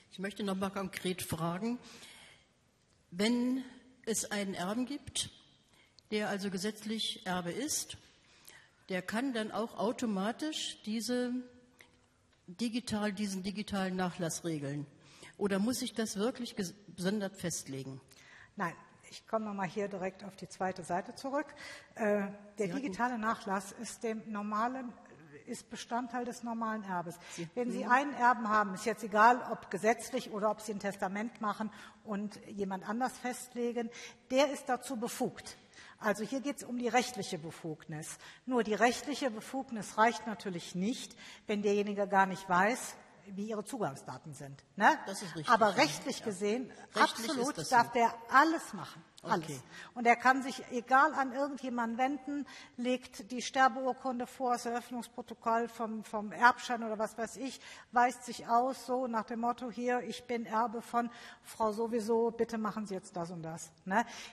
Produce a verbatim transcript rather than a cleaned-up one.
Ich möchte noch mal konkret fragen, wenn es einen Erben gibt, der also gesetzlich Erbe ist, der kann dann auch automatisch diese digital, diesen digitalen Nachlass regeln. Oder muss ich das wirklich gesondert festlegen? Nein, ich komme nochmal hier direkt auf die zweite Seite zurück. Äh, der Sie digitale Nachlass ist dem normalen ist Bestandteil des normalen Erbes. Sie, Wenn Sie mhm. einen Erben haben, ist jetzt egal, ob gesetzlich oder ob Sie ein Testament machen und jemand anders festlegen, der ist dazu befugt. Also hier geht es um die rechtliche Befugnis. Nur die rechtliche Befugnis reicht natürlich nicht, wenn derjenige gar nicht weiß, wie ihre Zugangsdaten sind. Ne? Das ist richtig. Aber rechtlich gesehen, ja. rechtlich absolut so. darf der alles machen. Alles. Okay. Und er kann sich egal an irgendjemanden wenden, legt die Sterbeurkunde vor, das Eröffnungsprotokoll vom, vom Erbschein oder was weiß ich, weist sich aus, so nach dem Motto, hier, ich bin Erbe von Frau sowieso, bitte machen Sie jetzt das und das. Ne?